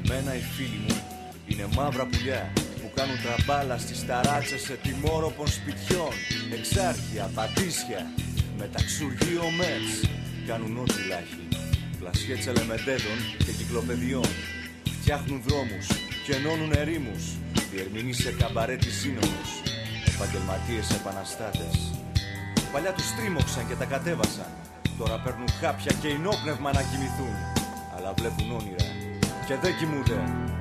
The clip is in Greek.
Εμένα οι φίλοι μου είναι μαύρα πουλιά που κάνουν τραμπάλα στις ταράτσες ετοιμόρροπων σπιτιών. Εξάρχεια, πατήσια, μεταξουργείο μέτς. Κάνουν ό,τι λάχει, πλασιέ τσελεμεντέδων και κυκλοπαιδιών. Φτιάχνουν δρόμους και ενώνουν ερήμους. Διερμηνείς σε καμπαρέ της σύνομος. Επαγγελματίες επαναστάτες. Παλιά τους τρίμωξαν και τα κατέβασαν. Τώρα παίρνουν χάπια και ενόπνευμα να κοιμηθούν. Αλλά βλέπουν όνειρα και δεν κοιμούνται.